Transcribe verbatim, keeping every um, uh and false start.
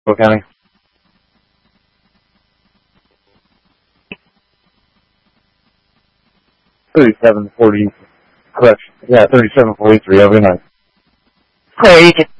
County. Thirty-seven forty. Correct. Yeah, thirty-seven forty-three. Have a good night. Clear, you too.